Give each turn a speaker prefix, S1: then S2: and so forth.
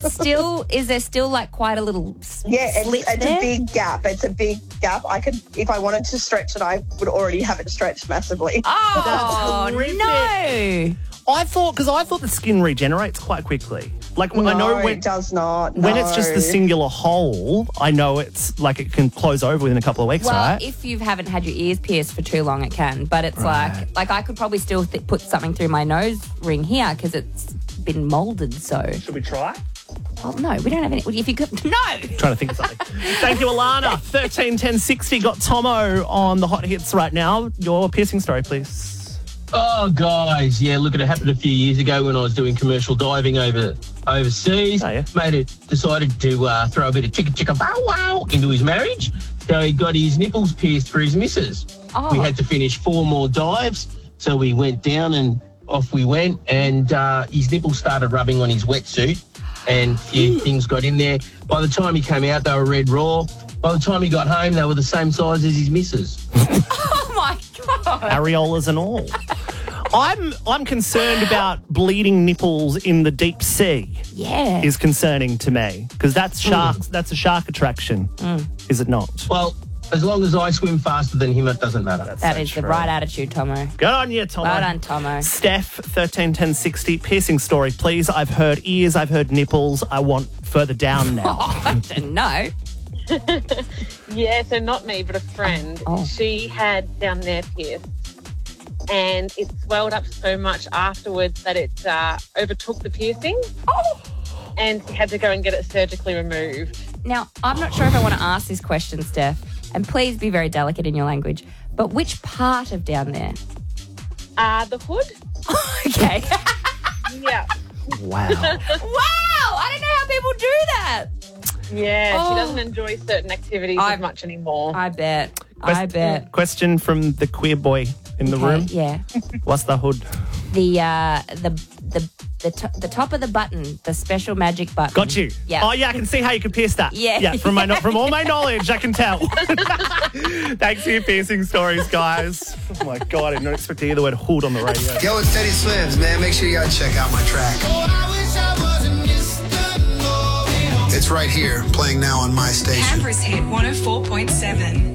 S1: is there still like quite a little
S2: Yeah,
S1: slit
S2: it's
S1: there?
S2: a big gap. It's a big gap. I could, if I wanted to stretch it, I would already have it stretched massively.
S1: Oh,
S3: horrific.
S1: no.
S3: I thought the skin regenerates quite quickly. Like
S2: No,
S3: I know
S2: it does not.
S3: when
S2: No.
S3: it's just the singular hole, I know it's like it can close over within a couple of weeks,
S1: Well,
S3: right?
S1: if you haven't had your ears pierced for too long, it can. But it's like I could probably still put something through my nose ring here because it's been moulded. So,
S3: Should we try?
S1: well, no, we don't have any. If you could, no.
S3: Trying to think of something. Thank you, Alana. 131060 got Tomo on the hot hits right now. Your piercing story, please.
S4: Oh, guys, yeah, look, it happened a few years ago when I was doing commercial diving overseas.
S3: Oh, yeah.
S4: Mate decided to throw a bit of chicka bow wow into his marriage. So he got his nipples pierced for his missus.
S1: Oh.
S4: We had to finish 4 more dives. So we went down and off we went. And his nipples started rubbing on his wetsuit and a few things got in there. By the time he came out, they were red raw. By the time he got home, they were the same size as his missus.
S1: Oh my god.
S3: Areolas and all. I'm concerned about bleeding nipples in the deep sea.
S1: Yeah.
S3: Is concerning to me because that's sharks. That's a shark attraction, is it not?
S4: Well, as long as I swim faster than him, it doesn't matter.
S1: That is the right attitude, Tomo.
S3: Good on you, Tomo.
S1: Well done, Tomo.
S3: Steph, 131060, piercing story, please. I've heard ears, I've heard nipples. I want further down now.
S1: I don't know.
S5: Yeah, so not me, but a friend.
S1: Oh.
S5: She had down there pierced, and it swelled up so much afterwards that it overtook the piercing.
S1: Oh.
S5: And she had to go and get it surgically removed.
S1: Now, I'm not sure if I want to ask this question, Steph, and please be very delicate in your language, but which part of down there?
S5: The hood?
S1: Okay.
S5: Yeah.
S3: Wow.
S1: Wow! I don't know how people do that.
S5: Yeah,
S1: Oh.
S5: she doesn't enjoy certain activities as much anymore.
S1: I bet. I bet.
S3: Question from the queer boy in the room.
S1: Yeah.
S3: What's the hood?
S1: The top of the button, the special magic button.
S3: Got you.
S1: Yeah.
S3: Oh, yeah, I can see how you can pierce that.
S1: Yeah.
S3: Yeah, from all my knowledge, I can tell. Thanks for your piercing stories, guys. Oh, my God, I did not expect to hear the word hood on the radio.
S6: Yo, it's Teddy Swims, man. Make sure you gotta check out my track. It's right here, playing now on my station.
S7: Canberra's Hit 104.7.